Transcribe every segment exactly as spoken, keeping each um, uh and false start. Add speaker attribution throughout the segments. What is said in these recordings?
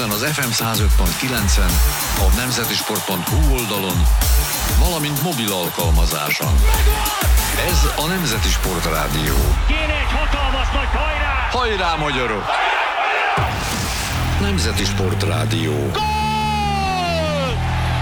Speaker 1: Budapesten az ef em száz öt pont kilencen, a nemzetisport pont hu oldalon, valamint mobil alkalmazáson. Ez a Nemzeti Sport Rádió.
Speaker 2: Kéne egy hatalmas nagy hajrá!
Speaker 1: Hajrá, magyarok! Nemzeti Sport Rádió.
Speaker 2: Gól!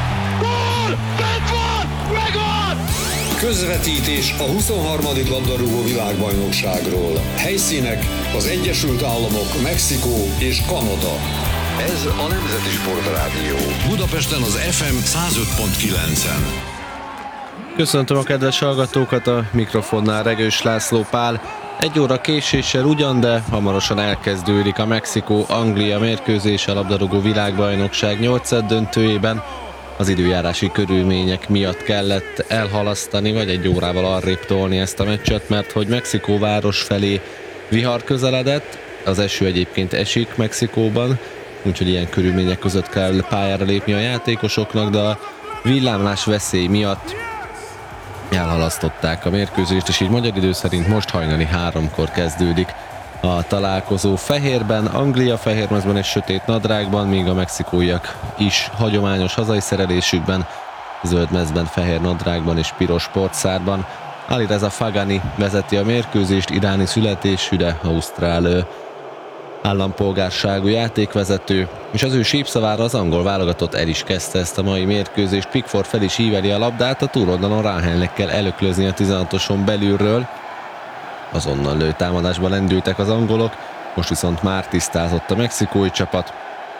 Speaker 2: Gól! Bent van! Megvan!
Speaker 3: Közvetítés a huszonharmadik labdarúgó világbajnokságról. Helyszínek az Egyesült Államok, Mexikó és Kanada.
Speaker 1: Ez a Nemzeti Sport Rádió. Budapesten az ef em száz öt pont kilencen.
Speaker 4: Köszöntöm a kedves hallgatókat, a mikrofonnál Regős László Pál. Egy óra késéssel ugyan, de hamarosan elkezdődik a Mexikó-Anglia mérkőzés a labdarúgó világbajnokság nyolcad döntőjében. Az időjárási körülmények miatt kellett elhalasztani, vagy egy órával arrébb tolni ezt a meccset, mert hogy Mexikó város felé vihar közeledett, az eső egyébként esik Mexikóban, úgyhogy ilyen körülmények között kell pályára lépni a játékosoknak, de a villámlás veszély miatt elhalasztották a mérkőzést, és így magyar idő szerint most hajnali háromkor kezdődik a találkozó. Fehérben, Anglia fehérmezben és sötét nadrágban, míg a mexikóiak is hagyományos hazai szerelésükben, zöld mezben, fehér nadrágban és piros sportszárban. Alireza Fagani vezeti a mérkőzést, iráni születésű, de ausztrál állampolgárságú játékvezető, és az ő sípszavára az angol válogatott el is kezdte ezt a mai mérkőzést. Pickford fel is íveli a labdát, a túloldalon Ráhelnek kell előklözni a tizenhatoson belülről. Azonnal lőtámadásba lendültek az angolok, most viszont már tisztázott a mexikói csapat.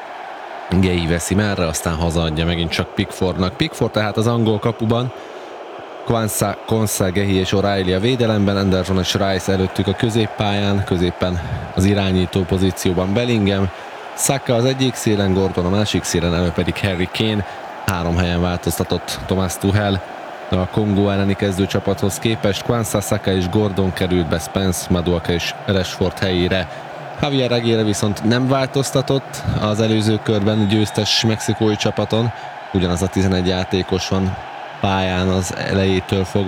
Speaker 4: Gei veszi merre, aztán hazaadja megint csak Pickfordnak. Pickford tehát az angol kapuban, Kwanza, Konsa, Gehi és O'Reilly a védelemben, Anderson és Rice előttük a középpályán, középen az irányító pozícióban Bellingham, Saka az egyik szélen, Gordon a másik szélen, elő pedig Harry Kane. Három helyen változtatott Thomas Tuchel a Kongó elleni kezdőcsapathoz képest. Kwanza, Saka és Gordon került be Spence, Maduaka és Rashford helyére. Javier Aguirre viszont nem változtatott az előző körben győztes mexikói csapaton, ugyanaz a tizenegy játékos van pályán az elejétől fogva.